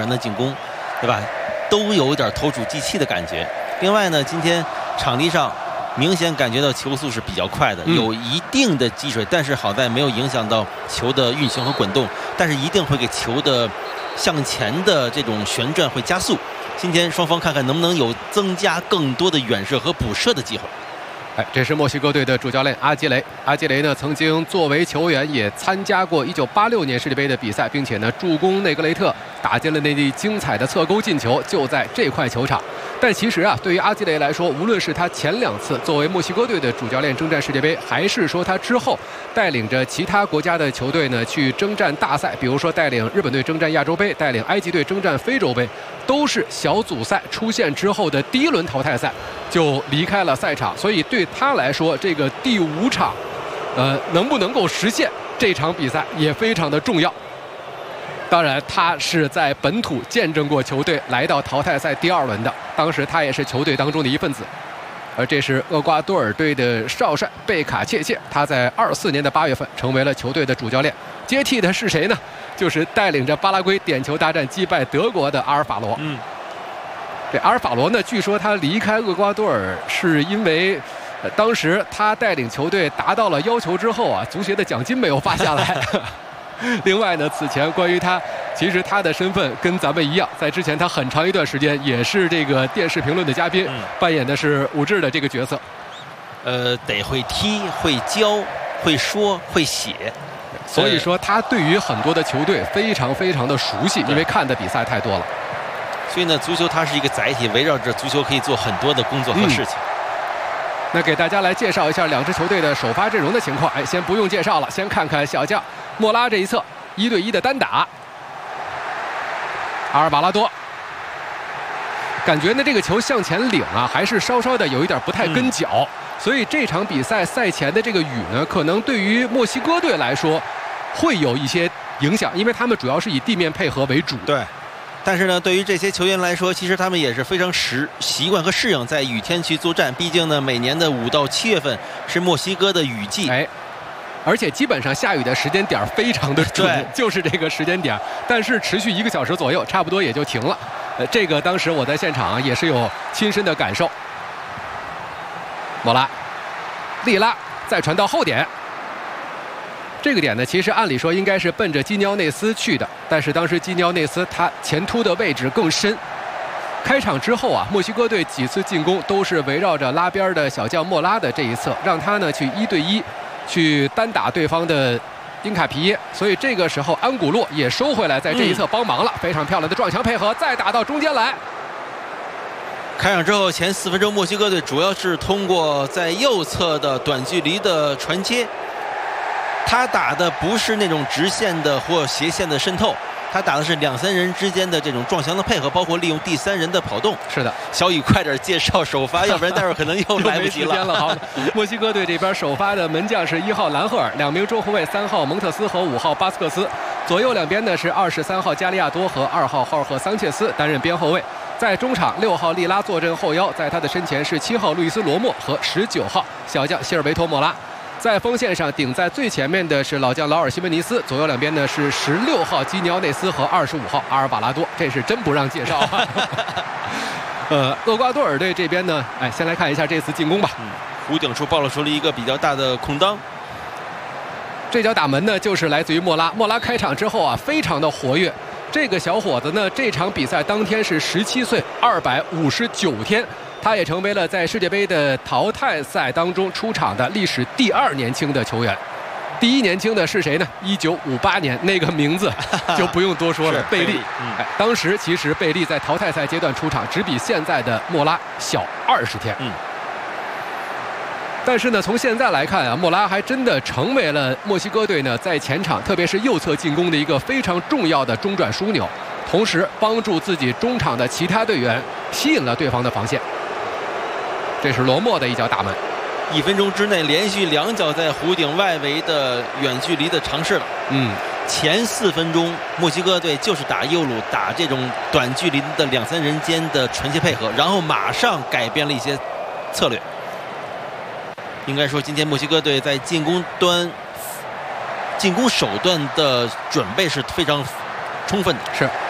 然的进攻，对吧？都有一点投鼠忌器的感觉。另外呢，今天场地上明显感觉到球速是比较快的，有一定的积水，但是好在没有影响到球的运行和滚动，但是一定会给球的向前的这种旋转会加速。今天双方看看能不能有增加更多的远射和补射的机会。 这是墨西哥队的主教练阿基雷。阿基雷呢，曾经作为球员也参加过1986年世界杯的比赛，并且呢助攻内格雷特打进了那粒精彩的侧勾进球，就在这块球场。但其实啊，对于阿基雷来说，无论是他前2次作为墨西哥队的主教练征战世界杯，还是说他之后带领着其他国家的球队呢去征战大赛，比如说带领日本队征战亚洲杯，带领埃及队征战非洲杯，都是小组赛出现之后的第1轮淘汰赛就离开了赛场。所以对他来说，这个第5场，能不能够实现这场比赛也非常的重要。当然，他是在本土见证过球队来到淘汰赛第2轮的，当时他也是球队当中的一份子。而这是厄瓜多尔队的少帅贝卡切切，他在24年的8月份成为了球队的主教练，接替的是谁呢？就是带领着巴拉圭点球大战击败德国的阿尔法罗。这阿尔法罗呢，据说他离开厄瓜多尔是因为当时他带领球队达到了要求之后啊，足协的奖金没有发下来。另外呢，此前关于他，其实他的身份跟咱们一样，在之前他很长一段时间也是这个电视评论的嘉宾，扮演的是武志的这个角色。 得会踢、会教、会说、会写， 所以说他对于很多的球队非常非常的熟悉，因为看的比赛太多了。 所以呢，足球它是一个载体，围绕着足球可以做很多的工作和事情。 那给大家来介绍一下2支球队的首发阵容的情况。先不用介绍了，先看看小将莫拉这一侧1对1的单打。阿尔瓦拉多，感觉呢这个球向前领啊，还是稍稍的有一点不太跟脚，所以这场比赛赛前的这个雨呢，可能对于墨西哥队来说会有一些影响，因为他们主要是以地面配合为主。 对。但是呢，对于这些球员来说，其实他们也是非常习惯和适应在雨天去作战。毕竟呢，每年的5到7月份是墨西哥的雨季， 而且基本上下雨的时间点非常的准，就是这个时间点。但是持续1个小时左右，差不多也就停了。这个当时我在现场也是有亲身的感受。莫拉、利拉再传到后点。这个点呢，其实按理说应该是奔着基尼奥内斯去的，但是当时基尼奥内斯他前突的位置更深。开场之后啊，墨西哥队几次进攻都是围绕着拉边的小将莫拉的这一侧，让他呢去1对1，去单打对方的因卡皮耶。所以这个时候安古洛也收回来，在这一侧帮忙了，非常漂亮的撞墙配合，再打到中间来。 开场之后前4分钟，墨西哥队主要是通过在右侧的短距离的传接。他打的不是那种直线的或斜线的渗透，他打的是2、3人之间的这种撞墙的配合，包括利用第3人的跑动。 是的， 小雨快点介绍首发，要不然待会儿可能又来不及了。 好，墨西哥队这边首发的门将是1号兰赫尔，2名中后卫3号蒙特斯和5号巴斯克斯，左右两边呢是23号加利亚多和2号浩尔赫桑切斯担任边后卫。在中场6号利拉坐镇后腰，在他的身前是7号路易斯罗莫和19号小将希尔维托莫拉。在锋线上顶在最前面的是老将劳尔西门尼斯，左右两边呢是16号基尼奥内斯和25号阿尔瓦拉多，这是真不让介绍啊。厄瓜多尔队这边呢，先来看一下这次进攻吧。 弧顶处暴露出了一个比较大的空当。 这脚打门呢，就是来自于莫拉。莫拉开场之后啊，非常的活跃。这个小伙子呢，这场比赛当天是17岁259天。他也成为了在世界杯的淘汰赛当中出场的历史第2年轻的球员。第1年轻的是谁呢？1958年，那个名字就不用多说了，贝利。当时其实贝利在淘汰赛阶段出场，只比现在的莫拉小20天。但是呢，从现在来看啊，莫拉还真的成为了墨西哥队呢在前场，特别是右侧进攻的一个非常重要的中转枢纽，同时帮助自己中场的其他队员吸引了对方的防线。这是罗莫的一脚打门 ，1分钟之内连续2脚在弧顶外围的远距离的尝试了。前4分钟墨西哥队就是打右路，打这种短距离的2、3人间的传接配合，然后马上改变了一些策略。应该说，今天墨西哥队在进攻手段的准备是非常充分的。 是